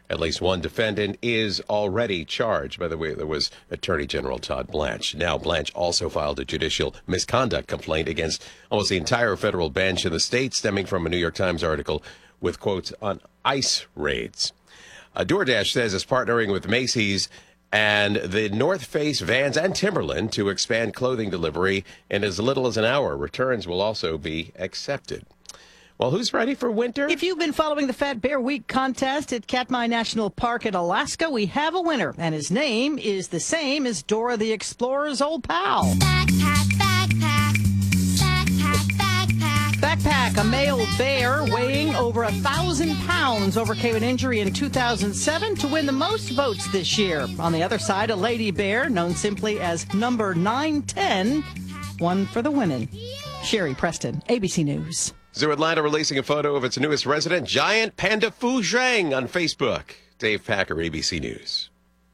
At least one defendant is already charged. By the way, there was Attorney General Todd Blanche. Now, Blanche also filed a judicial misconduct complaint against almost the entire federal bench in the state, stemming from a New York Times article with quotes on ICE raids. DoorDash says it's partnering with Macy's and the North Face, Vans, and Timberland to expand clothing delivery in as little as an hour. Returns will also be accepted. Well, who's ready for winter? If you've been following the Fat Bear Week contest at Katmai National Park in Alaska, we have a winner, and his name is the same as Dora the Explorer's old pal. Backpack, backpack, backpack, backpack. Backpack, a male bear weighing over 1,000 pounds, overcame an injury in 2007 to win the most votes this year. On the other side, a lady bear, known simply as number 910, won for the women. Sherry Preston, ABC News. Zoo Atlanta releasing a photo of its newest resident, giant panda Fu Zhang, on Facebook. Dave Packer, ABC News.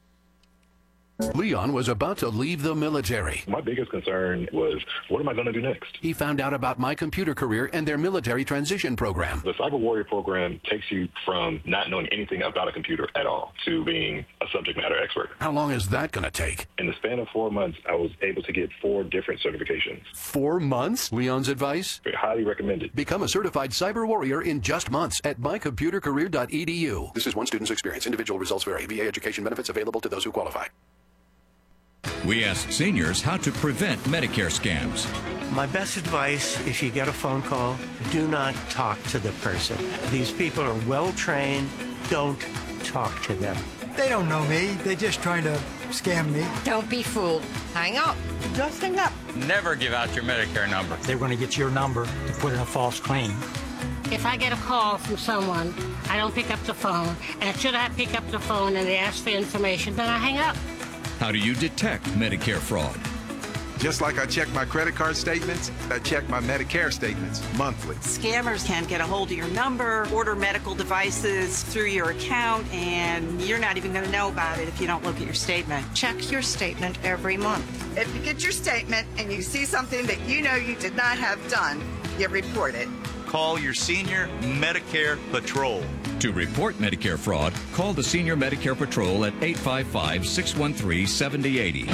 Leon was about to leave the military. My biggest concern was, what am I going to do next? He found out about My Computer Career and their military transition program. The Cyber Warrior program takes you from not knowing anything about a computer at all to being a subject matter expert. How long is that going to take? In the span of 4 months, I was able to get 4 different certifications. 4 months? Leon's advice? Highly recommended. Become a certified cyber warrior in just months at mycomputercareer.edu. This is one student's experience. Individual results vary. VA education benefits available to those who qualify. We asked seniors how to prevent Medicare scams. My best advice, if you get a phone call, do not talk to the person. These people are well trained. Don't talk to them. They don't know me. They're just trying to scam me. Don't be fooled. Hang up. Just hang up. Never give out your Medicare number. They're going to get your number to put in a false claim. If I get a call from someone, I don't pick up the phone. And should I pick up the phone and they ask for information, then I hang up. How do you detect Medicare fraud? Just like I check my credit card statements, I check my Medicare statements monthly. Scammers can get a hold of your number, order medical devices through your account, and you're not even going to know about it if you don't look at your statement. Check your statement every month. If you get your statement and you see something that you know you did not have done, you report it. Call your Senior Medicare Patrol. To report Medicare fraud, call the Senior Medicare Patrol at 855-613-7080.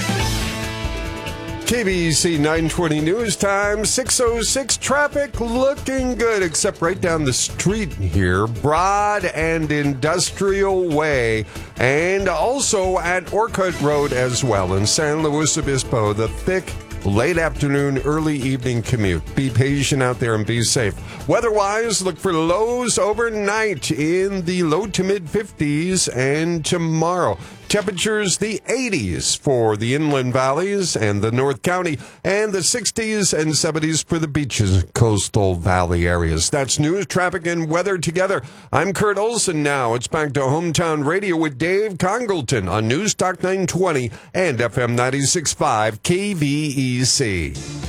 KBEC 920 News Time, 6:06. Traffic looking good, except right down the street here, Broad and Industrial Way, and also at Orcutt Road as well in San Luis Obispo. The thick late afternoon, early evening commute. Be patient out there and be safe. Weather-wise, look for lows overnight in the low to mid-50s, and tomorrow, temperatures the 80s for the inland valleys and the North County, and the 60s and 70s for the beaches and coastal valley areas. That's news, traffic, and weather together. I'm Kurt Olson now. It's back to Hometown Radio with Dave Congleton on News Talk 920 and FM 96.5 KVEC.